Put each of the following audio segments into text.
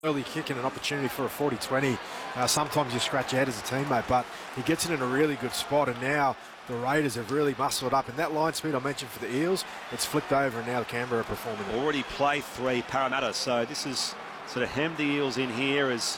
Early kick and an opportunity for a 40-20. Sometimes you scratch your head as a teammate, but he gets it in a really good spot, and now the Raiders have really muscled up. And that line speed I mentioned for the Eels, it's flipped over, and now the Canberra are performing. Already play 3 Parramatta, so this is sort of hemmed the Eels in here as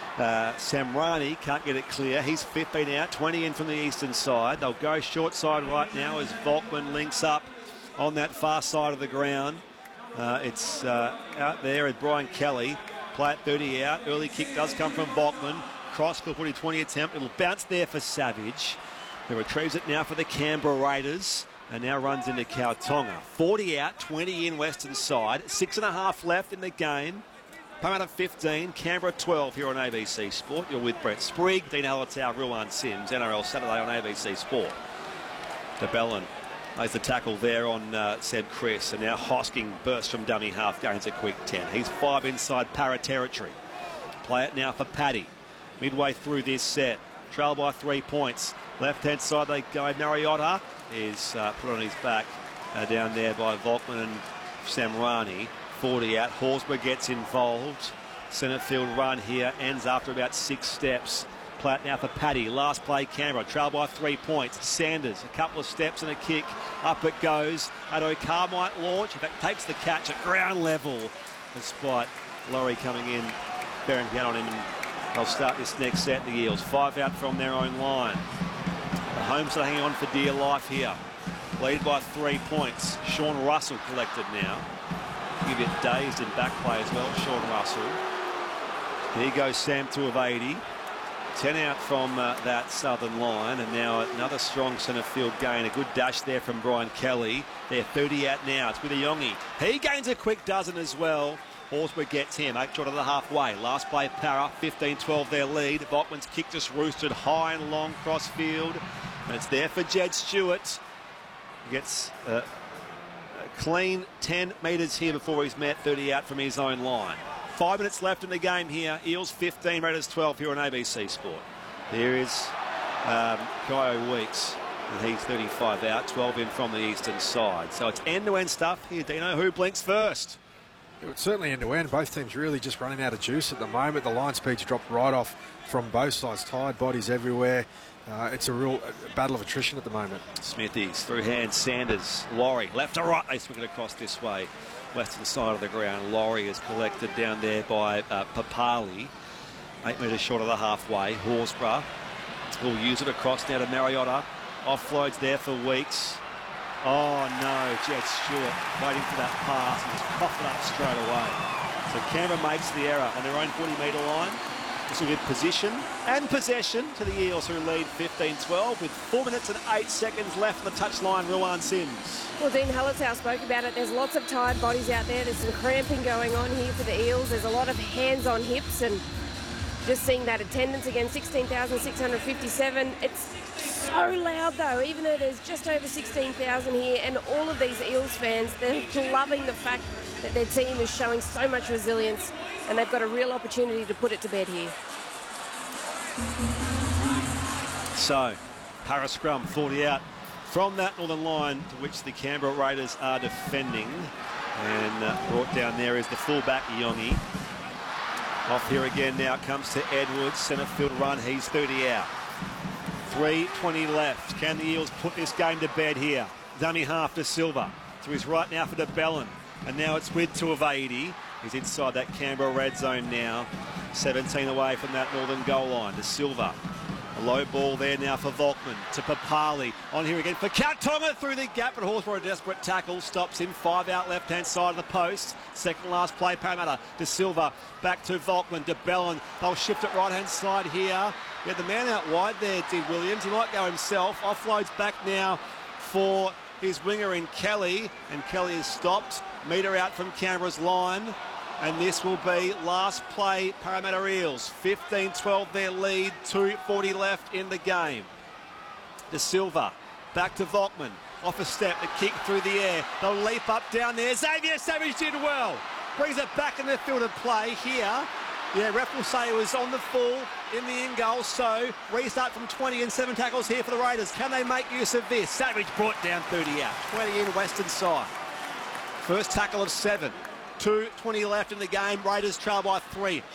Samrani can't get it clear. He's 15 out, 20 in from the eastern side. They'll go short side right now as Volkman links up on that far side of the ground. It's out there at Brian Kelly. Play at 30 out. Early kick does come from Volkman. Cross for 20 attempt. It'll bounce there for Savage. He retrieves it now for the Canberra Raiders and now runs into Kautonga. 40 out, 20 in western side. 6.5 left in the game. Parramatta 15, Canberra 12 here on ABC Sport. You're with Brett Sprigg, Dean Hallertau, Ruan Sims. NRL Saturday on ABC Sport. DeBellin lays the tackle there on Seb Chris, and now Hosking bursts from dummy half, gains a quick 10. He's 5 inside Para territory. Play it now for Paddy. Midway through this set, trail by 3 points. Left-hand side they go. Mariota is put on his back down there by Volkman and Samrani. 40 out. Horsburgh gets involved. Centre field run here ends after about 6 steps. Play it now for Paddy. Last play Canberra. Trail by 3 points. Sanders, a couple of steps and a kick. Up it goes. Addo Carr might launch. In fact, takes the catch at ground level. Despite Laurie coming in, bearing down on him, and they'll start this next set. The Eels 5 out from their own line. The Homes are hanging on for dear life here. Lead by 3 points. Sean Russell collected now. You get dazed in back play as well, Sean Russell. Here goes Sam 2 of 80. 10 out from that southern line, and now another strong centre field gain. A good dash there from Brian Kelly. They're 30 out now. It's with Ayongi. He gains a quick dozen as well. Horsburgh gets him 8 short of the halfway. Last play Para, 15-12 their lead. Volkman's kick just roosted high and long cross field, and it's there for Jed Stewart. He gets a clean 10 metres here before he's met 30 out from his own line. 5 minutes left in the game here. Eels 15, Raiders 12 here on ABC Sport. There is Kyo Weeks, and he's 35 out, 12 in from the eastern side. So it's end-to-end stuff here, Dino. Who blinks first? It's certainly end-to-end. Both teams really just running out of juice at the moment. The line speed's dropped right off from both sides. Tired bodies everywhere. It's a real battle of attrition at the moment. Smithies through hand. Sanders, Laurie, left to right. They swing it across this way. Western side of the ground. Laurie is collected down there by Papali. 8 metres short of the halfway. Horsburgh will use it across now to Mariota. Offloads there for Weeks. Oh no, Jed Stewart waiting for that pass and just coughed it up straight away. So Canberra makes the error on their own 40-metre line. This will give position and possession to the Eels, who lead 15-12 with 4 minutes and 8 seconds left on the touchline. Ruan Sims. Well, Dean Hallertau spoke about it. There's lots of tired bodies out there. There's some cramping going on here for the Eels. There's a lot of hands on hips, and just seeing that attendance again, 16,657. It's so loud though, even though there's just over 16,000 here, and all of these Eels fans, they're loving the fact that their team is showing so much resilience, and they've got a real opportunity to put it to bed here. So, Para scrum 40 out from that northern line to which the Canberra Raiders are defending, and brought down there is the fullback Yongi. Off here again now comes to Edwards, centre field run, he's 30 out. 3:20 left. Can the Eels put this game to bed here? Dummy half to Silva. To his right now for DeBellin. And now it's with 2 of 80. He's inside that Canberra red zone now. 17 away from that northern goal line to Silva. A low ball there now for Volkman to Papali. On here again for Kautonga through the gap, but Horsburgh a desperate tackle stops him. 5 out left-hand side of the post. Second last play, Parramatta to Silva. Back to Volkman, DeBellin. They'll shift it right-hand side here. We had the man out wide there, did Williams. He might go himself. Offloads back now for his winger in Kelly, and Kelly is stopped. Metre out from Canberra's line. And this will be last play, Parramatta Eels. 15-12 their lead, 2:40 left in the game. De Silva, back to Volkman. Off a step, the kick through the air. They'll leap up down there. Xavier Savage did well. Brings it back in the field of play here. Yeah, ref will say it was on the full in the in goal. So restart from 20 and 7 tackles here for the Raiders. Can they make use of this? Savage brought down 30 out. 20 in western side. First tackle of 7. 2:20 left in the game. Raiders trail by 3.